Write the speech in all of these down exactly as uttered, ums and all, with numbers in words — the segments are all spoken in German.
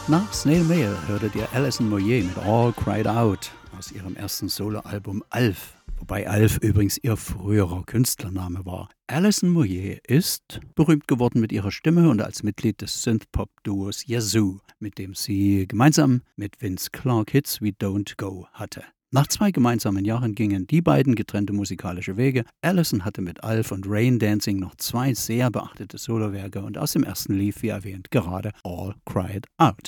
Nach Snail Mail hörtet ihr Alison Moyet mit All Cried Out aus ihrem ersten Soloalbum Alf, wobei Alf übrigens ihr früherer Künstlername war. Alison Moyet ist berühmt geworden mit ihrer Stimme und als Mitglied des Synthpop-Duos Yazoo, mit dem sie gemeinsam mit Vince Clarke Hits wie Don't Go hatte. Nach zwei gemeinsamen Jahren gingen die beiden getrennte musikalische Wege. Alison hatte mit Alf und Rain Dancing noch zwei sehr beachtete Solowerke und aus dem ersten lief, wie erwähnt, gerade All Cried Out.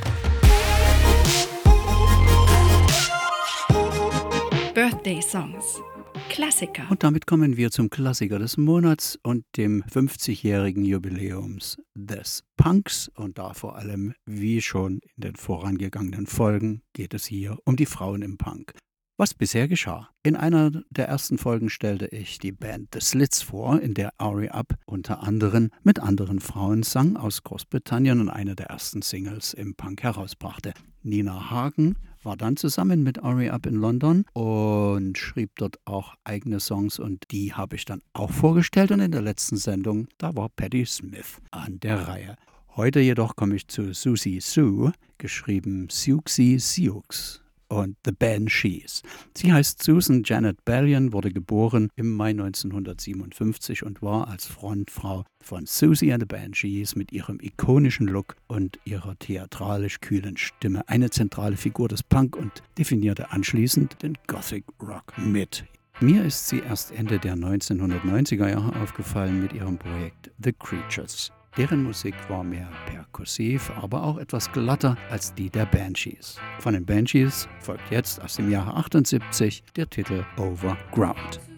Birthday Songs. Klassiker. Und damit kommen wir zum Klassiker des Monats und dem fünfzigjährigen Jubiläums des Punks. Und da vor allem, wie schon in den vorangegangenen Folgen, geht es hier um die Frauen im Punk. Was bisher geschah. In einer der ersten Folgen stellte ich die Band The Slits vor, in der Ari Up unter anderem mit anderen Frauen sang aus Großbritannien und eine der ersten Singles im Punk herausbrachte. Nina Hagen war dann zusammen mit Ari Up in London und schrieb dort auch eigene Songs und die habe ich dann auch vorgestellt und in der letzten Sendung, da war Patti Smith an der Reihe. Heute jedoch komme ich zu Siouxsie Sioux, geschrieben Siouxsie Sioux. Und The Banshees. Sie heißt Susan Janet Ballion, wurde geboren im Mai neunzehnhundertsiebenundfünfzig und war als Frontfrau von Siouxsie and the Banshees mit ihrem ikonischen Look und ihrer theatralisch kühlen Stimme eine zentrale Figur des Punk und definierte anschließend den Gothic Rock mit. Mir ist sie erst Ende der neunzehnhundertneunziger Jahre aufgefallen mit ihrem Projekt The Creatures. Deren Musik war mehr perkussiv, aber auch etwas glatter als die der Banshees. Von den Banshees folgt jetzt aus dem Jahre achtundsiebzig der Titel Overground.